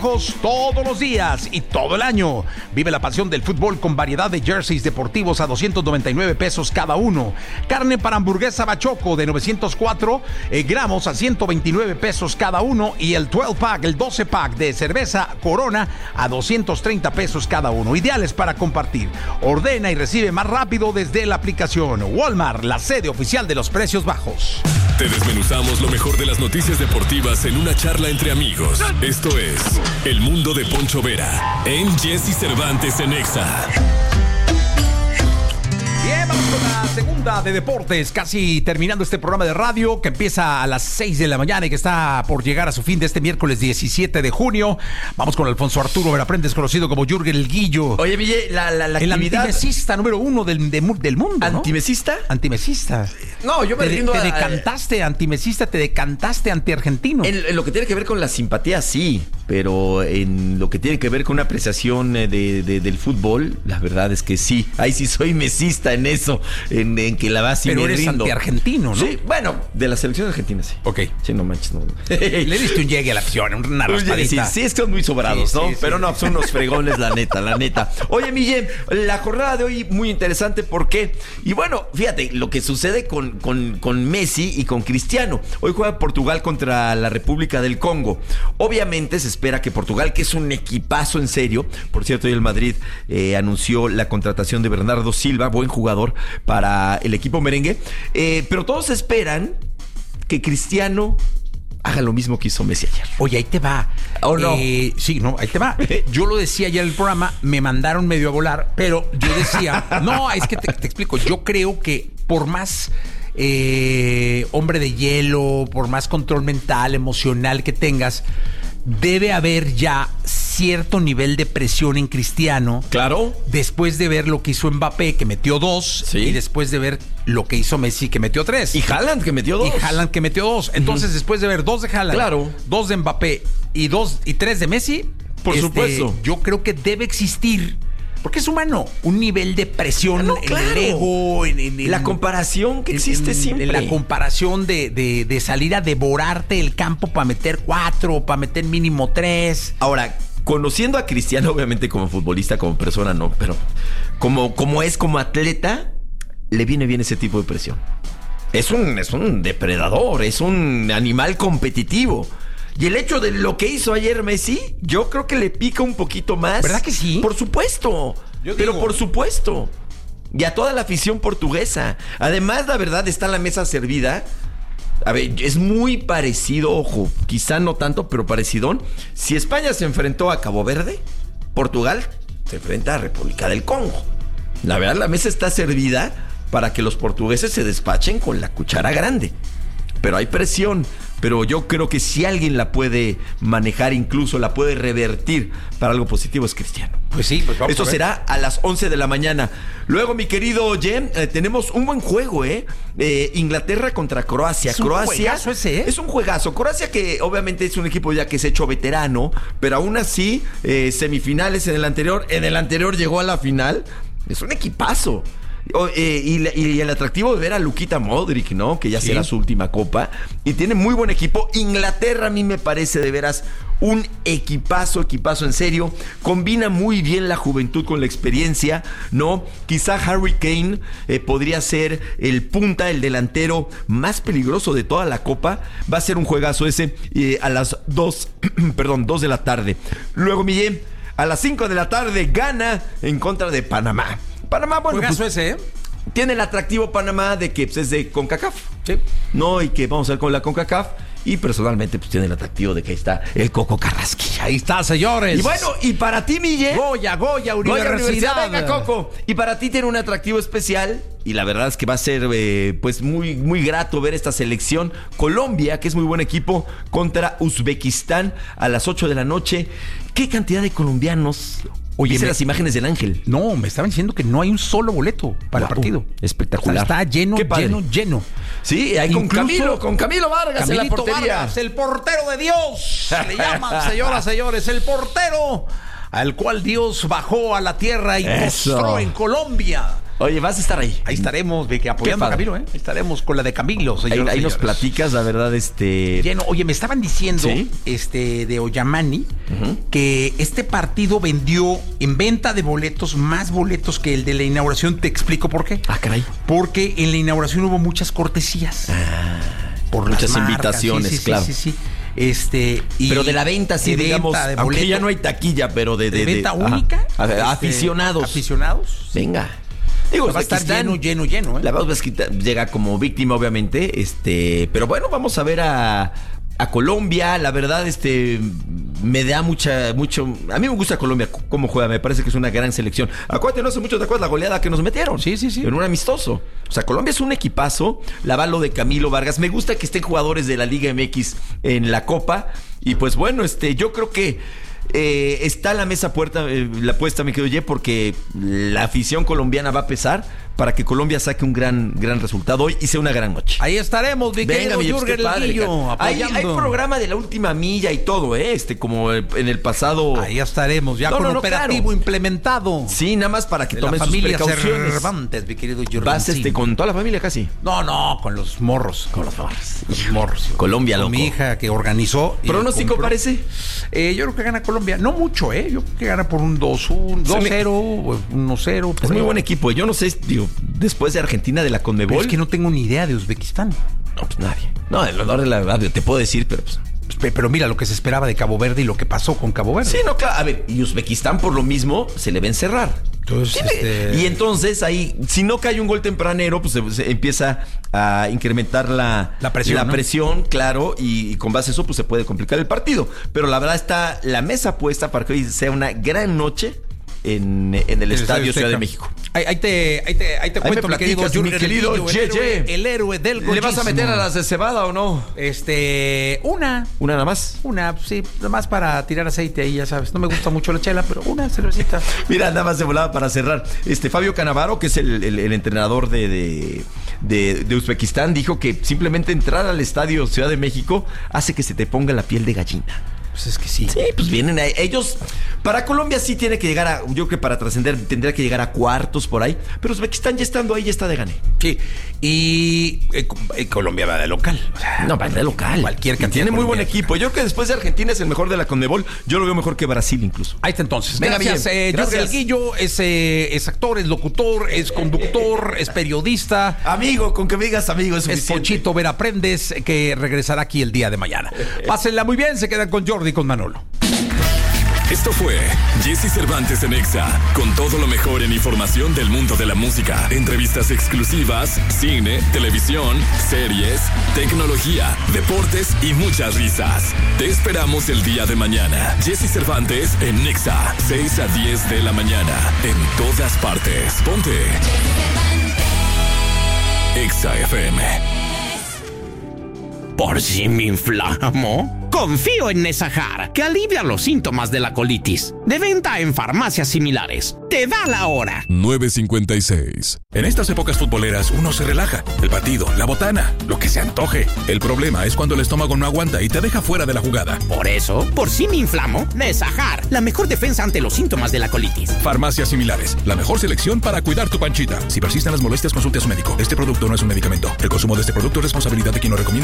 Bajos todos los días y todo el año. Vive la pasión del fútbol con variedad de jerseys deportivos a 299 pesos cada uno. Carne para hamburguesa Bachoco de 904 gramos a 129 pesos cada uno. Y el 12-pack, el 12-pack de cerveza Corona a 230 pesos cada uno. Ideales para compartir. Ordena y recibe más rápido desde la aplicación. Walmart, la sede oficial de los precios bajos. Te desmenuzamos lo mejor de las noticias deportivas en una charla entre amigos. Esto es El Mundo de Poncho Vera en Jesse Cervantes en Exa. Bien, vamos con la segunda de deportes, casi terminando este programa de radio que empieza a las 6 de la mañana y que está por llegar a su fin de este miércoles 17 de junio. Vamos con Alfonso Arturo Veraprendes, conocido como Jürgen el Guillo. Oye, Ville, la el actividad... antimesista número uno del mundo, ¿no? ¿Antimesista? Antimesista. No, yo me rindo te decantaste antimesista, te decantaste antiargentino. En lo que tiene que ver con la simpatía, sí, pero en lo que tiene que ver con una apreciación del fútbol, la verdad es que sí. Ahí sí soy mesista en eso, en que la vas y pero me eres rindo. Antiargentino, ¿no? Sí, bueno, de la selección argentina, sí. Ok. Sí, no manches, no. Le diste un llegue a la acción, una raspadita. Sí, es que son muy sobrados, sí, ¿no? Sí, pero no, son unos fregones, la neta. Oye, Miguel, la jornada de hoy muy interesante, ¿por qué? Y bueno, fíjate, lo que sucede con Messi y con Cristiano. Hoy juega Portugal contra la República del Congo. Obviamente se espera que Portugal, que es un equipazo en serio, por cierto, hoy el Madrid anunció la contratación de Bernardo Silva, buen jugador para el equipo merengue, pero todos esperan que Cristiano haga lo mismo que hizo Messi ayer. Oye, ahí te va. ¿O no? Sí, no, ahí te va. Yo lo decía ayer en el programa, me mandaron medio a volar, pero yo decía, no, es que te explico, yo creo que por más hombre de hielo, por más control mental, emocional que tengas, debe haber ya cierto nivel de presión en Cristiano. Claro. Después de ver lo que hizo Mbappé, que metió 2, sí, y después de ver lo que hizo Messi, que metió 3. Y Haaland, que metió 2. Entonces, después de ver 2 de Haaland, claro, 2 de Mbappé y 3 de Messi, por supuesto, yo creo que debe existir, porque es humano, un nivel de presión en el ego, en la comparación que existe siempre. En la comparación de salir a devorarte el campo para meter 4, para meter mínimo 3. Ahora, conociendo a Cristiano, obviamente como futbolista, como persona, no, pero como atleta, le viene bien ese tipo de presión. Es un depredador, es un animal competitivo. Y el hecho de lo que hizo ayer Messi, yo creo que le pica un poquito más. ¿Verdad que sí? Por supuesto. Por supuesto. Y a toda la afición portuguesa. Además, la verdad, está la mesa servida. A ver, es muy parecido, ojo, quizá no tanto, pero parecidón. Si España se enfrentó a Cabo Verde, Portugal se enfrenta a República del Congo. La verdad, la mesa está servida para que los portugueses se despachen con la cuchara grande. Pero hay presión. Pero yo creo que si alguien la puede manejar, incluso la puede revertir para algo positivo, es Cristiano. Pues sí, pues vamos. Esto será a las 11 de la mañana. Luego, mi querido Jem, tenemos un buen juego, Inglaterra contra Croacia. Es un juegazo ese, Es un juegazo. Croacia, que obviamente es un equipo ya que se ha hecho veterano, pero aún así, semifinales en el anterior llegó a la final. Es un equipazo. Y el atractivo de ver a Luka Modric, ¿no? Que ya será su última copa. Y tiene muy buen equipo. Inglaterra a mí me parece de veras un equipazo en serio. Combina muy bien la juventud con la experiencia, ¿no? Quizá Harry Kane podría ser el punta, el delantero más peligroso de toda la copa. Va a ser un juegazo ese a las 2 de la tarde. Luego, Miguel, a las 5 de la tarde, Ghana en contra de Panamá. Panamá, bueno, juegazo ese, tiene el atractivo Panamá de que es de CONCACAF. Sí. No, y que vamos a ver con la CONCACAF. Y personalmente, pues tiene el atractivo de que ahí está el Coco Carrasquilla. Ahí está, señores. Y bueno, y para ti, Miguel. Goya Universidad. Venga, Coco. Y para ti tiene un atractivo especial. Y la verdad es que va a ser pues muy, muy grato ver esta selección. Colombia, que es muy buen equipo, contra Uzbekistán a las 8 de la noche. ¿Qué cantidad de colombianos? Oye, ¿viste las imágenes del Ángel? No, me estaban diciendo que no hay un solo boleto para el partido. Espectacular. O sea, está lleno. Sí, hay con Camilo Vargas en la portería. Vargas, el portero de Dios. Le llaman, señoras, señores, el portero al cual Dios bajó a la tierra y mostró en Colombia. Oye, vas a estar ahí. Ahí estaremos, Vicky, apoyando a Camilo, ¿eh? Ahí estaremos con la de Camilo, señor. Ahí nos platicas, la verdad, Lleno. Oye, me estaban diciendo, ¿sí? De Oyamani, que este partido vendió en venta de boletos más boletos que el de la inauguración. Te explico por qué. Ah, caray. Porque en la inauguración hubo muchas cortesías. Por muchas invitaciones, claro. Sí. Pero de la venta, sí, digamos, aunque ya no hay taquilla, pero de venta única. Aficionados. Venga. Digo, va a estar lleno, ¿eh? La verdad es que llega como víctima, obviamente. Pero bueno, vamos a ver a Colombia. La verdad, me da mucho. A mí me gusta Colombia, cómo juega. Me parece que es una gran selección. Acuérdate, no hace mucho, ¿te acuerdas la goleada que nos metieron? Sí. En un amistoso. O sea, Colombia es un equipazo. La balo de Camilo Vargas. Me gusta que estén jugadores de la Liga MX en la Copa. Y pues bueno, yo creo que está la mesa la puesta, mi querido Ye, porque la afición colombiana va a pesar para que Colombia saque un gran resultado hoy y sea una gran noche. Ahí estaremos, mi querido Jürgen Lillo, hay programa de la última milla y todo, como en el pasado. Ahí estaremos, ya con operativo claro. Implementado. Sí, nada más para que tomen sus precauciones. Cervantes, mi querido Jürgen. ¿Vas con toda la familia casi? No, con los morros. Los morros. Colombia, loco. Con mi hija que organizó. ¿Pronóstico parece? Yo creo que gana Colombia. No mucho, Yo creo que gana por un 2-1, 2-0, 1-0. Es muy buen equipo. Yo no sé, después de Argentina de la Conmebol. Pero es que no tengo ni idea de Uzbekistán. No, pues nadie. No, el honor de la radio te puedo decir, pero pues. Pero mira lo que se esperaba de Cabo Verde y lo que pasó con Cabo Verde. Sí, no, claro. A ver, y Uzbekistán por lo mismo se le va a encerrar. Entonces, Y entonces ahí, si no cae un gol tempranero, pues se empieza a incrementar la presión, claro, y con base a eso pues se puede complicar el partido. Pero la verdad está la mesa puesta para que hoy sea una gran noche en el Estadio Ciudad de México. Ahí te cuento, mi querido Ye. El héroe del gollismo. ¿Le vas a meter a las de cebada o no? Una nada más. Una, sí, nada más para tirar aceite ahí, ya sabes. No me gusta mucho la chela, pero una cervecita. Mira, nada más de volada para cerrar. Fabio Cannavaro, que es el entrenador de Uzbekistán, dijo que simplemente entrar al Estadio Ciudad de México hace que se te ponga la piel de gallina. Pues es que sí. Sí, pues vienen a ellos. Para Colombia sí tiene que llegar yo creo que para trascender tendría que llegar a cuartos por ahí. Pero Uzbekistán ya estando ahí ya está de gane. Sí. Y Colombia va de local. O sea, no, va de local. Cualquier cantidad. Tiene muy buen equipo. Yo creo que después de Argentina es el mejor de la Conmebol. Yo lo veo mejor que Brasil incluso. Ahí está entonces. Venga, gracias. Jürgen Lillo es actor, es locutor, es conductor, es periodista. Amigo, con que me digas amigo es suficiente. Es Ponchito Vera Prendes, que regresará aquí el día de mañana. Pásenla muy bien. Se quedan con Jordi y con Manolo. Esto fue Jesse Cervantes en Exa, con todo lo mejor en información del mundo de la música, entrevistas exclusivas, cine, televisión, series, tecnología, deportes y muchas risas. Te esperamos el día de mañana. Jesse Cervantes en Exa, 6 a 10 de la mañana, en todas partes. Ponte Exa FM. ¿Por si me inflamo? Confío en Nesajar, que alivia los síntomas de la colitis. De venta en farmacias similares. Te da la hora. 9:56. En estas épocas futboleras uno se relaja. El partido, la botana, lo que se antoje. El problema es cuando el estómago no aguanta y te deja fuera de la jugada. Por eso, por si me inflamo, Nesajar, la mejor defensa ante los síntomas de la colitis. Farmacias similares, la mejor selección para cuidar tu panchita. Si persisten las molestias, consulte a su médico. Este producto no es un medicamento. El consumo de este producto es responsabilidad de quien lo recomienda.